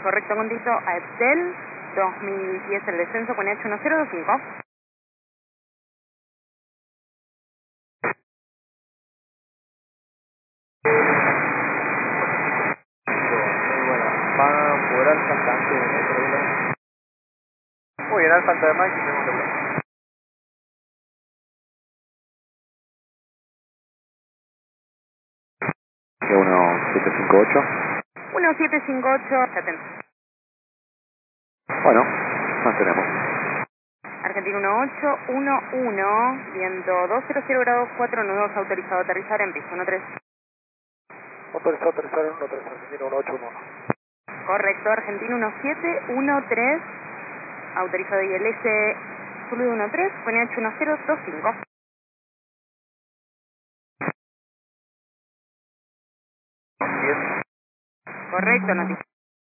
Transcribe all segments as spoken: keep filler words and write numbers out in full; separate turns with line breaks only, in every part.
Correcto, contexto a Epsel, dos mil diez el descenso con H uno cero dos cinco.
Muy buena. ¿Van a poder al faltante de metro de la... Muy bien, al falta de Mike y segundo plano.
uno siete cinco ocho.
uno siete cinco ocho, setenta.
Bueno, mantenemos.
Argentina uno ocho uno uno, viento doscientos grados cuatro nudos, autorizado a aterrizar en pista uno tres.
Autorizado a aterrizar en uno tres, Argentina uno ocho uno uno.
Correcto, Argentina uno siete uno tres, autorizado I L S Zulu uno tres con H uno cero dos cinco.
diez.
Correcto, noticia.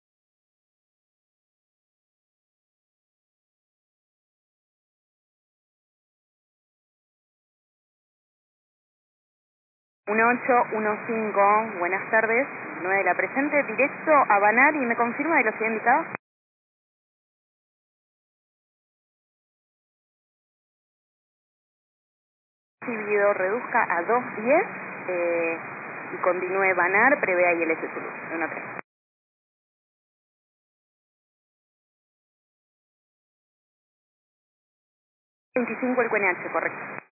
uno ocho uno cinco, buenas tardes, nueve de la presente, directo a Banar y me confirma de velocidad indicada. Recibido reduzca a dos diez eh, y continúe Banar, prevea I L S Zulu uno tres. veinticinco el Q N H, correcto.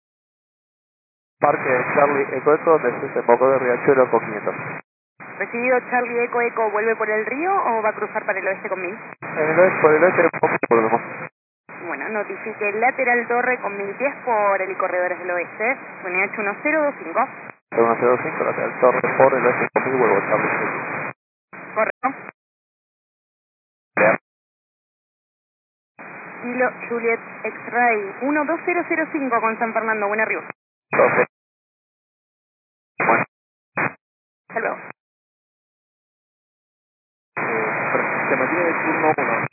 Parque Charlie Eco Eco, desemboco de Riachuelo con quinientos.
Recibido Charlie Eco Eco, ¿vuelve por el río o va a cruzar para el oeste con mil?
En el oeste, por el oeste, poco problema.
Bueno, notifique lateral torre con mil pies por el corredores del oeste, Q N H uno cero dos cinco.
uno cero cinco, lateral torre por el oeste con mil, vuelvo a Charlie.
Correcto.
Leer.
Kilo Juliet X-Ray uno dos cero cero cinco con San Fernando, Buena Río.
doce. Bueno,
Hasta luego.
eh, se mantiene el turno uno.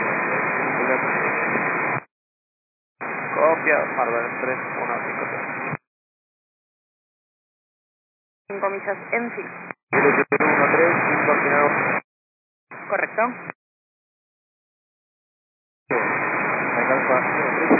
Copia, Marvel tres uno cinco tres.
cinco millas en fin.
uno tres, coordinado.
Correcto.
Alcanza uno tres.